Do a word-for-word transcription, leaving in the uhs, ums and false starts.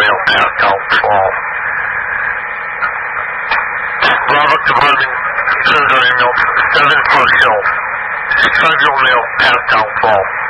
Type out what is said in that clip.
mail past downfall. Robert Department Treasury mail seven Park Hill. Federal mail past downfall.